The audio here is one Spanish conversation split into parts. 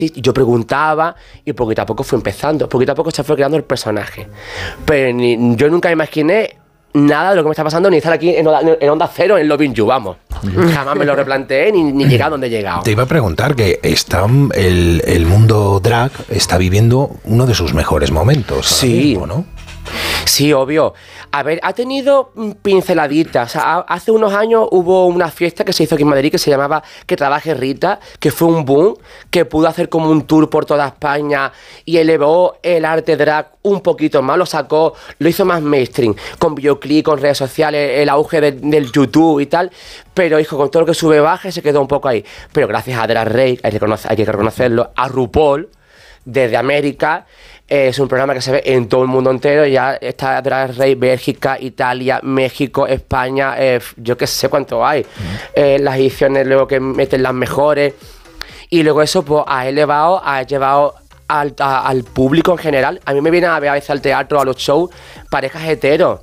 Y yo preguntaba, y poquito a poco fue empezando, poquito a poco se fue creando el personaje. Pero yo nunca me imaginé nada de lo que me está pasando, ni estar aquí en Onda Cero, en Loving You, vamos. Jamás me lo replanteé, ni llegar a donde he llegado. Te iba a preguntar que el mundo drag está viviendo uno de sus mejores momentos. Sí, mismo, ¿no? Sí, obvio. A ver, ha tenido pinceladitas. O sea, hace unos años hubo una fiesta que se hizo aquí en Madrid que se llamaba Que Trabaje Rita, que fue un boom, que pudo hacer como un tour por toda España y elevó el arte drag un poquito más, lo hizo más mainstream, con videoclip, con redes sociales, el auge del YouTube y tal. Pero, hijo, con todo lo que sube baja se quedó un poco ahí. Pero gracias a Drag Race, hay que reconocerlo, a RuPaul, desde América. Es un programa que se ve en todo el mundo entero. Ya está Drag Race, Bélgica, Italia, México, España, yo qué sé cuánto hay. Las ediciones luego que meten las mejores. Y luego eso pues ha llevado al público en general. A mí me vienen a ver a veces al teatro, a los shows, parejas heteros,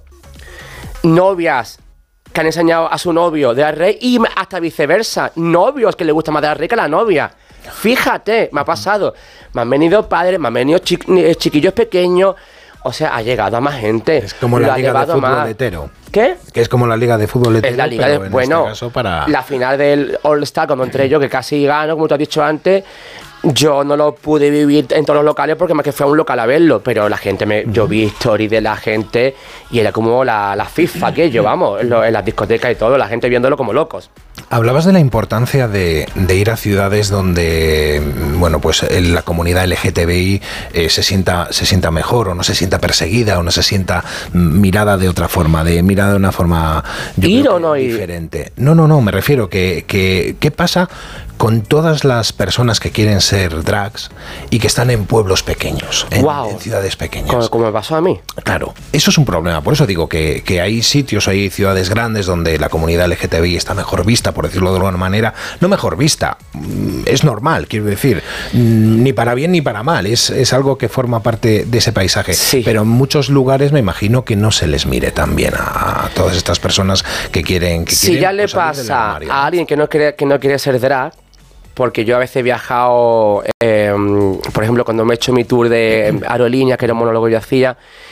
novias que han enseñado a su novio Drag Race y hasta viceversa. Novios que les gusta más Drag Race que la novia. Fíjate, me ha pasado. Me han venido padres, me han venido chiquillos pequeños. O sea, ha llegado a más gente. Es como la liga de fútbol hetero. ¿Qué? Que es como la liga de fútbol hetero. Es la liga de, bueno, este caso la final del All Star, cuando entré yo, que casi gano, como tú has dicho antes. Yo no lo pude vivir en todos los locales porque más que fue a un local a verlo, pero la gente, yo vi stories de la gente y era como la FIFA aquello, vamos, en las discotecas y todo, la gente viéndolo como locos. Hablabas de la importancia de ir a ciudades donde, bueno, pues la comunidad LGTBI se sienta mejor, o no se sienta perseguida, o no se sienta mirada de otra forma, mirada de una forma diferente. No, me refiero ¿qué pasa con todas las personas que quieren ser drags y que están en pueblos pequeños, en ciudades pequeñas? Como me pasó a mí. Claro, eso es un problema. Por eso digo que hay sitios, hay ciudades grandes donde la comunidad LGTBI está mejor vista, por decirlo de alguna manera. No mejor vista, es normal, quiero decir, ni para bien ni para mal, es algo que forma parte de ese paisaje. Sí. Pero en muchos lugares me imagino que no se les mire tan bien a todas estas personas que quieren si ya le pasa a alguien que no quiere ser drag, porque yo a veces he viajado, por ejemplo, cuando me he hecho mi tour de aerolínea, que era un monólogo que yo hacía,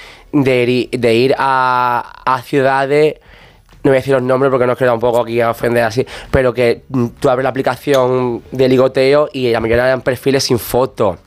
de ir a ciudades, no voy a decir los nombres porque nos queda un poco aquí a ofender así, pero que tú abres la aplicación de ligoteo y la mayoría eran perfiles sin foto.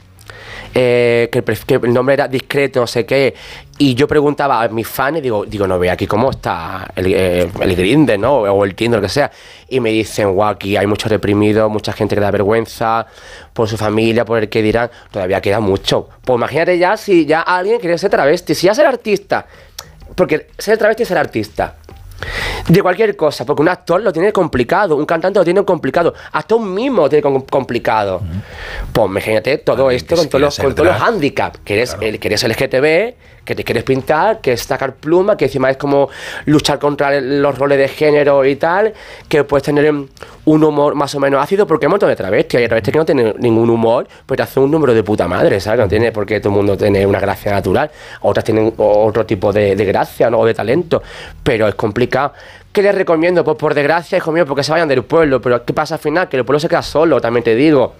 Que el nombre era discreto, no sé qué, y yo preguntaba a mis fans y digo, no ve aquí cómo está el Grindr, ¿no? O el Tinder, lo que sea, y me dicen, guau, aquí hay mucho reprimido, mucha gente que da vergüenza por su familia, por el que dirán, todavía queda mucho. Pues imagínate ya si ya alguien quiere ser travesti, si ya ser artista, porque ser travesti es ser artista de cualquier cosa, porque un actor lo tiene complicado, un cantante lo tiene complicado, hasta un mismo lo tiene complicado. Pues imagínate todo esto con todos los handicaps, que eres LGTB, que te quieres pintar, que es sacar pluma, que encima es como luchar contra los roles de género y tal, que puedes tener un humor más o menos ácido, porque hay un montón de travestis, hay travestis que no tienen ningún humor, pues te hacen un número de puta madre, ¿sabes? No tiene por qué todo el mundo tiene una gracia natural, otras tienen otro tipo de gracia, ¿no? O de talento, pero es complicado. ¿Qué les recomiendo? Pues por desgracia, hijo mío, porque se vayan del pueblo, pero ¿qué pasa al final? Que el pueblo se queda solo, también te digo.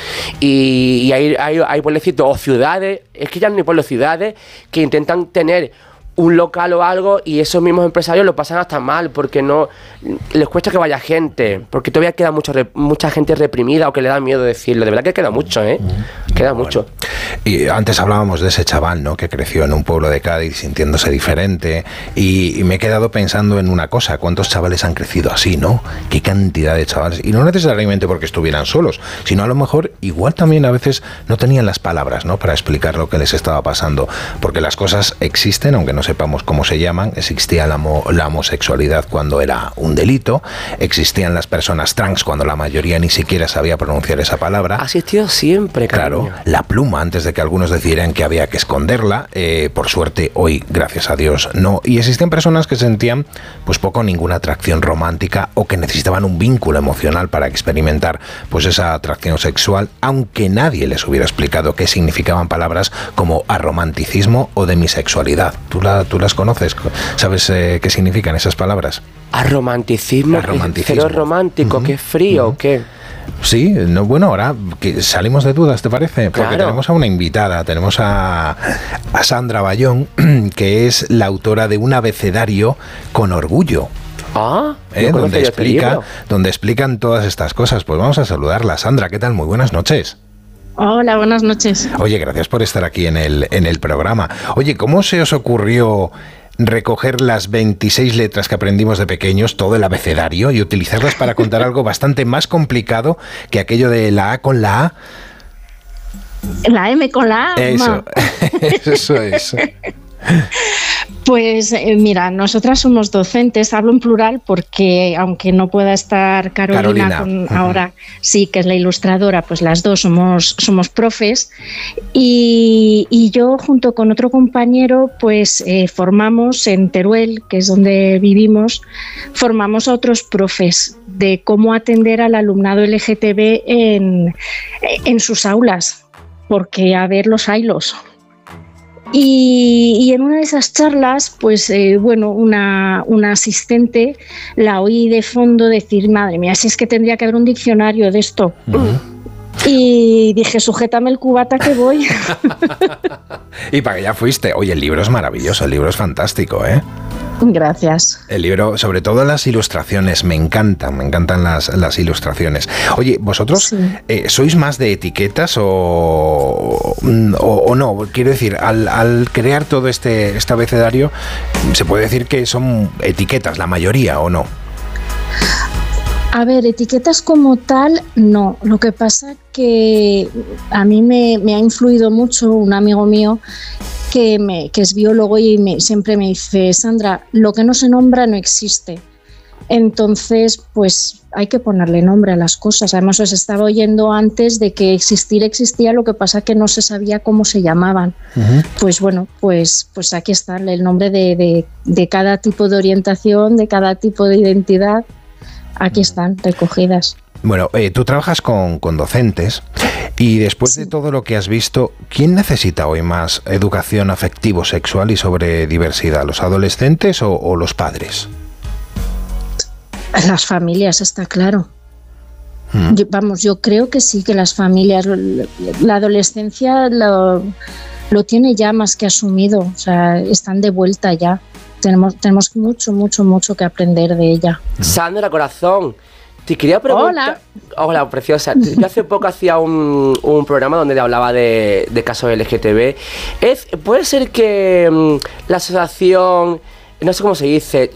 Y hay pueblecitos o ciudades, es que ya no hay pueblos, ciudades que intentan tener un local o algo y esos mismos empresarios lo pasan hasta mal porque no les cuesta que vaya gente, porque todavía queda mucha gente reprimida o que le da miedo decirlo. De verdad que queda mucho, queda mucho. Y antes hablábamos de ese chaval, ¿no?, que creció en un pueblo de Cádiz sintiéndose diferente, y me he quedado pensando en una cosa: ¿cuántos chavales han crecido así, no? ¿Qué cantidad de chavales? Y no necesariamente porque estuvieran solos, sino a lo mejor igual también a veces no tenían las palabras, ¿no?, para explicar lo que les estaba pasando, porque las cosas existen, aunque no sepamos cómo se llaman. Existía la homosexualidad cuando era un delito, existían las personas trans cuando la mayoría ni siquiera sabía pronunciar esa palabra. Ha existido siempre, claro. La pluma, antes de que algunos decidieran que había que esconderla, por suerte hoy, gracias a Dios, no. Y existen personas que sentían pues poco o ninguna atracción romántica, o que necesitaban un vínculo emocional para experimentar pues esa atracción sexual, aunque nadie les hubiera explicado qué significaban palabras como aromanticismo o demisexualidad. ¿Tú las conoces? ¿Sabes qué significan esas palabras? Aromanticismo. Aromanticismo. ¿Pero romántico? ¿Qué frío? ¿Qué? Sí, no, bueno, ahora que salimos de dudas, ¿te parece? Porque claro, tenemos a una invitada, tenemos a Sandra Bayón, que es la autora de un abecedario con orgullo. Donde explican todas estas cosas. Pues vamos a saludarla. Sandra, ¿qué tal? Muy buenas noches. Hola, buenas noches. Oye, gracias por estar aquí en el programa. Oye, ¿cómo se os ocurrió recoger las 26 letras que aprendimos de pequeños, todo el abecedario, y utilizarlas para contar algo bastante más complicado que aquello de la A con la A? La M con la A. Eso, eso es. Pues mira, nosotras somos docentes, hablo en plural porque aunque no pueda estar Carolina. Ahora sí, que es la ilustradora, pues las dos somos profes y yo junto con otro compañero pues formamos en Teruel, que es donde vivimos, formamos a otros profes de cómo atender al alumnado LGTB en sus aulas, porque a ver los haylos. Y en una de esas charlas, pues una asistente la oí de fondo decir, madre mía, si es que tendría que haber un diccionario de esto. Uh-huh. Y dije, sujétame el cubata que voy. Y para allá fuiste. Oye, el libro es maravilloso, el libro es fantástico, ¿eh? Gracias. El libro, sobre todo las ilustraciones, me encantan las ilustraciones. Oye, ¿vosotros sois más de etiquetas o no? Quiero decir, al crear todo este abecedario, ¿se puede decir que son etiquetas la mayoría o no? A ver, etiquetas como tal, no. Lo que pasa que a mí me ha influido mucho un amigo mío que es biólogo y siempre me dice, Sandra, lo que no se nombra no existe. Entonces, pues hay que ponerle nombre a las cosas. Además, os estaba oyendo antes de que existía, lo que pasa que no se sabía cómo se llamaban. Uh-huh. Pues bueno, pues aquí está el nombre de cada tipo de orientación, de cada tipo de identidad. Aquí están recogidas. Bueno, tú trabajas con docentes y después de todo lo que has visto, ¿quién necesita hoy más educación afectivo-sexual y sobre diversidad? ¿Los adolescentes o los padres? Las familias, está claro. Yo creo que sí, que las familias, la adolescencia lo tiene ya más que asumido, o sea, están de vuelta ya. Tenemos mucho que aprender de ella. Sandra, corazón, te quería preguntar... Hola, preciosa. Yo hace poco hacía un programa donde hablaba de casos LGTB. ¿Puede ser que la asociación, no sé cómo se dice,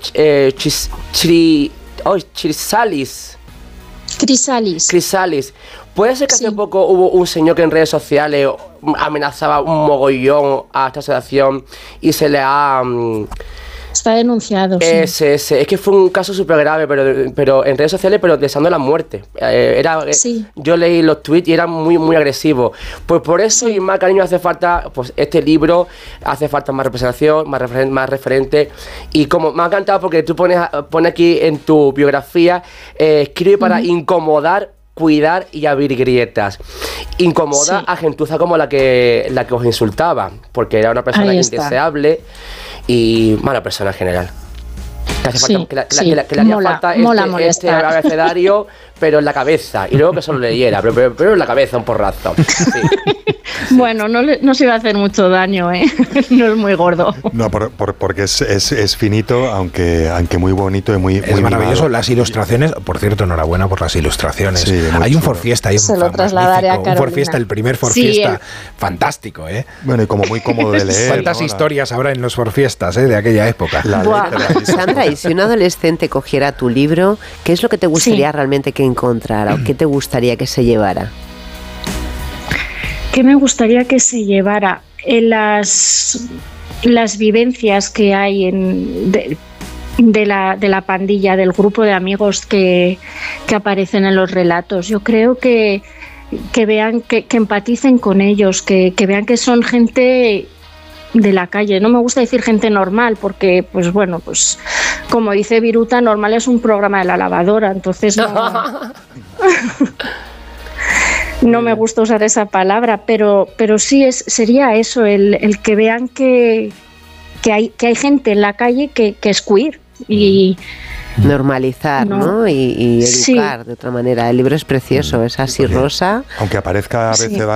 Crisalis, puede ser que hace poco hubo un señor que en redes sociales amenazaba un mogollón a esta asociación y se le ha... Está denunciado. Ese. Es que fue un caso súper grave, pero en redes sociales, pero deseando la muerte. Yo leí los tweets y era muy agresivo. Pues por eso y más cariño hace falta pues este libro, hace falta más representación, más referente. Y como me ha encantado porque tú pones aquí en tu biografía, escribe para incomodar, cuidar y abrir grietas. Incomoda a gentuza como la que os insultaba, porque era una persona indeseable y mala persona en general. Que hace falta, que le haría falta este abecedario, pero en la cabeza, y luego que solo leyera, pero en la cabeza un porrazo. Sí. Bueno, no se va a hacer mucho daño, ¿eh? No es muy gordo. No, porque es finito, aunque muy bonito y muy maravilloso. mimado. Las ilustraciones, por cierto, enhorabuena por las ilustraciones. Sí, hay un Forfiesta, se lo trasladaré a Carolina. Un Forfiesta, el primer Forfiesta, fantástico, ¿eh? Bueno, y como muy cómodo de leer. ¿Cuántas historias habrá en los Forfiestas de aquella época? Sandra, y si un adolescente cogiera tu libro, ¿qué es lo que te gustaría realmente que encontrara o qué te gustaría que se llevara? ¿Qué me gustaría que se llevara? Las vivencias que hay de la pandilla, del grupo de amigos que aparecen en los relatos. Yo creo que vean, que empaticen con ellos, que vean que son gente de la calle. No me gusta decir gente normal porque, pues bueno, pues como dice Viruta, normal es un programa de la lavadora, entonces no... No me gusta usar esa palabra, pero sí sería eso, el que vean que hay gente en la calle que es queer y normalizar, ¿no? Y educar de otra manera. El libro es precioso, es así rosa. Aunque aparezca a veces